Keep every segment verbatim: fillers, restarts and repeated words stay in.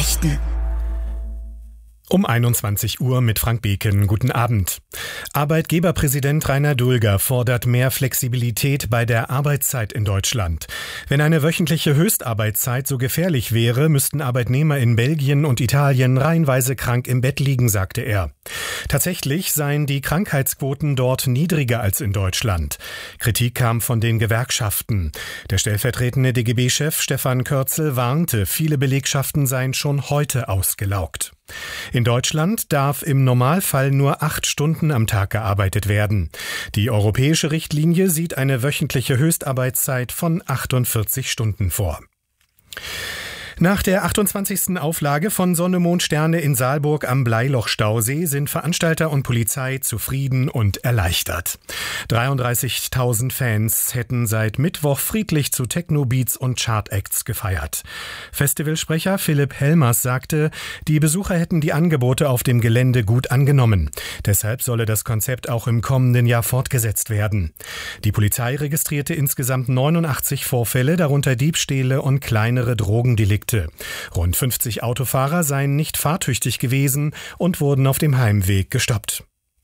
Nachrichten. Um einundzwanzig Uhr mit Frank Beken. Guten Abend. Arbeitgeberpräsident Rainer Dulger fordert mehr Flexibilität bei der Arbeitszeit in Deutschland. Wenn eine wöchentliche Höchstarbeitszeit so gefährlich wäre, müssten Arbeitnehmer in Belgien und Italien reihenweise krank im Bett liegen, sagte er. Tatsächlich seien die Krankheitsquoten dort niedriger als in Deutschland. Kritik kam von den Gewerkschaften. Der stellvertretende D G B-Chef Stefan Körzel warnte, viele Belegschaften seien schon heute ausgelaugt. In Deutschland darf im Normalfall nur acht Stunden am Tag gearbeitet werden. Die europäische Richtlinie sieht eine wöchentliche Höchstarbeitszeit von achtundvierzig Stunden vor. Nach der achtundzwanzigsten Auflage von Sonne, Mond, Sterne in Saalburg am Bleiloch-Stausee sind Veranstalter und Polizei zufrieden und erleichtert. dreiunddreißigtausend Fans hätten seit Mittwoch friedlich zu Techno-Beats und Chart-Acts gefeiert. Festivalsprecher Philipp Helmers sagte, die Besucher hätten die Angebote auf dem Gelände gut angenommen. Deshalb solle das Konzept auch im kommenden Jahr fortgesetzt werden. Die Polizei registrierte insgesamt neunundachtzig Vorfälle, darunter Diebstähle und kleinere Drogendelikte. Rund fünfzig Autofahrer seien nicht fahrtüchtig gewesen und wurden auf dem Heimweg gestoppt.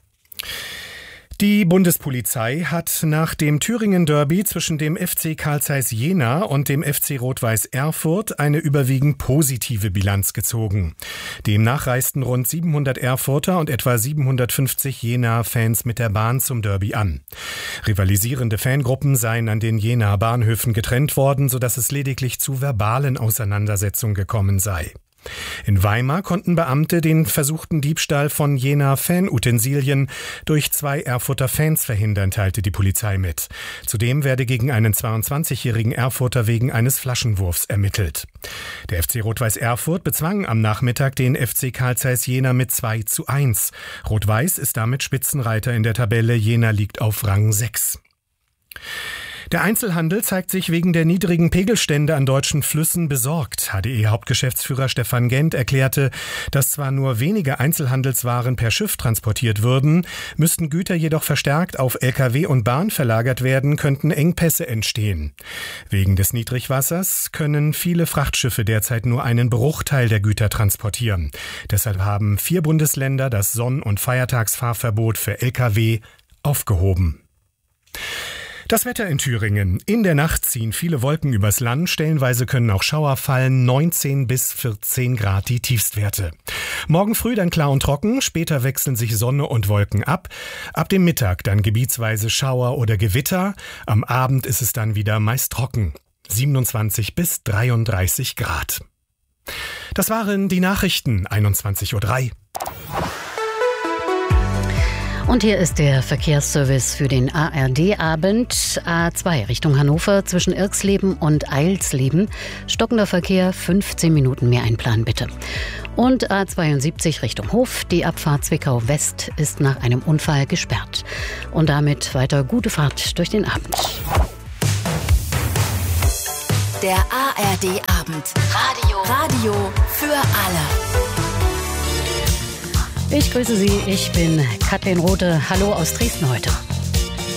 Die Bundespolizei hat nach dem Thüringen-Derby zwischen dem F C Carl Zeiss Jena und dem F C Rot-Weiß Erfurt eine überwiegend positive Bilanz gezogen. Demnach reisten rund siebenhundert Erfurter und etwa siebenhundertfünfzig Jena-Fans mit der Bahn zum Derby an. Rivalisierende Fangruppen seien an den Jenaer Bahnhöfen getrennt worden, sodass es lediglich zu verbalen Auseinandersetzungen gekommen sei. In Weimar konnten Beamte den versuchten Diebstahl von Jenaer Fanutensilien durch zwei Erfurter Fans verhindern, teilte die Polizei mit. Zudem werde gegen einen zweiundzwanzigjährigen Erfurter wegen eines Flaschenwurfs ermittelt. Der F C Rot-Weiß Erfurt bezwang am Nachmittag den F C Carl Zeiss Jena mit zwei zu eins. Rot-Weiß ist damit Spitzenreiter in der Tabelle, Jena liegt auf Rang sechs. Der Einzelhandel zeigt sich wegen der niedrigen Pegelstände an deutschen Flüssen besorgt. H D E-Hauptgeschäftsführer Stefan Gent erklärte, dass zwar nur wenige Einzelhandelswaren per Schiff transportiert würden, müssten Güter jedoch verstärkt auf L K W und Bahn verlagert werden, könnten Engpässe entstehen. Wegen des Niedrigwassers können viele Frachtschiffe derzeit nur einen Bruchteil der Güter transportieren. Deshalb haben vier Bundesländer das Sonn- und Feiertagsfahrverbot für L K W aufgehoben. Das Wetter in Thüringen. In der Nacht ziehen viele Wolken übers Land. Stellenweise können auch Schauer fallen. neunzehn bis vierzehn Grad die Tiefstwerte. Morgen früh dann klar und trocken. Später wechseln sich Sonne und Wolken ab. Ab dem Mittag dann gebietsweise Schauer oder Gewitter. Am Abend ist es dann wieder meist trocken. siebenundzwanzig bis dreiunddreißig Grad. Das waren die Nachrichten. einundzwanzig Uhr drei. Und hier ist der Verkehrsservice für den A R D-Abend. A zwei Richtung Hannover zwischen Irxleben und Eilsleben. Stockender Verkehr, fünfzehn Minuten mehr einplanen bitte. Und A zweiundsiebzig Richtung Hof. Die Abfahrt Zwickau West ist nach einem Unfall gesperrt. Und damit weiter gute Fahrt durch den Abend. Der A R D-Abend. Radio. Radio für alle. Ich grüße Sie, ich bin Kathleen Rothe. Hallo aus Dresden heute.